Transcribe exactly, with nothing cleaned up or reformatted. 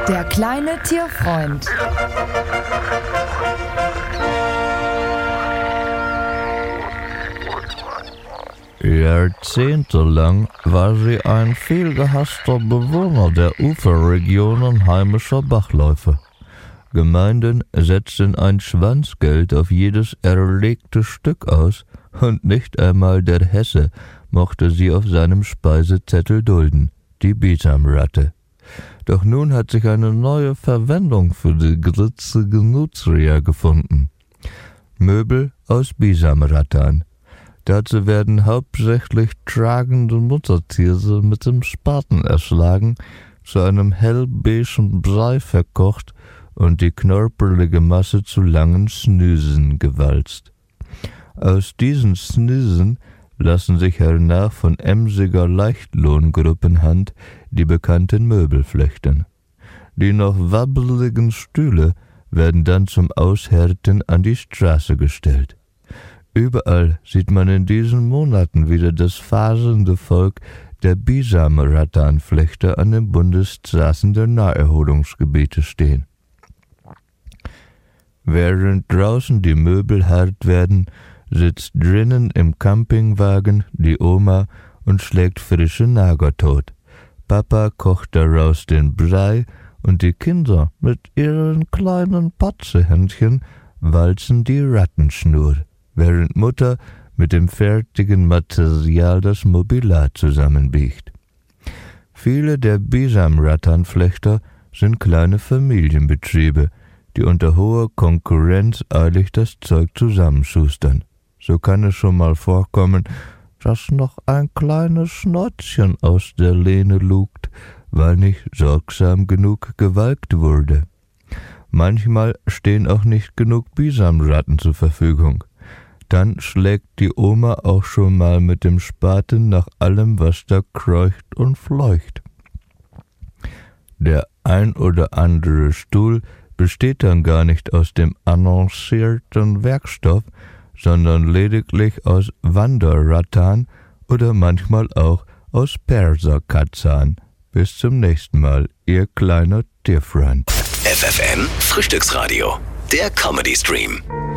Der kleine Tierfreund. Jahrzehntelang war sie ein vielgehasster Bewohner der Uferregionen heimischer Bachläufe. Gemeinden setzten ein Schwanzgeld auf jedes erlegte Stück aus, und nicht einmal der Hesse mochte sie auf seinem Speisezettel dulden, die Bisamratte. Doch nun hat sich eine neue Verwendung für die gritzige Nutria gefunden. Möbel aus Bisamrattan. Dazu werden hauptsächlich tragende Muttertiere mit dem Spaten erschlagen, zu einem hellbeigen Brei verkocht und die knorpelige Masse zu langen Snüsen gewalzt. Aus diesen Snüsen lassen sich hernach von emsiger Leichtlohngruppenhand die bekannten Möbel flechten. Die noch wabbeligen Stühle werden dann zum Aushärten an die Straße gestellt. Überall sieht man in diesen Monaten wieder das faselnde Volk der Bisamrattanflechter an den Bundesstraßen der Naherholungsgebiete stehen. Während draußen die Möbel hart werden, sitzt drinnen im Campingwagen die Oma und schlägt frische Nager tot. Papa kocht daraus den Brei und die Kinder mit ihren kleinen Patzehändchen walzen die Rattenschnur, während Mutter mit dem fertigen Material das Mobiliar zusammenbiegt. Viele der Bisamrattanflechter sind kleine Familienbetriebe, die unter hoher Konkurrenz eilig das Zeug zusammenschustern. So kann es schon mal vorkommen, dass noch ein kleines Schnotzchen aus der Lehne lugt, weil nicht sorgsam genug gewalkt wurde. Manchmal stehen auch nicht genug Bisamratten zur Verfügung. Dann schlägt die Oma auch schon mal mit dem Spaten nach allem, was da kreucht und fleucht. Der ein oder andere Stuhl besteht dann gar nicht aus dem annoncierten Werkstoff, sondern lediglich aus Wanderrattan oder manchmal auch aus Perserkatzahn. Bis zum nächsten Mal, Ihr kleiner Tierfreund. F F M Frühstücksradio, der Comedy Stream.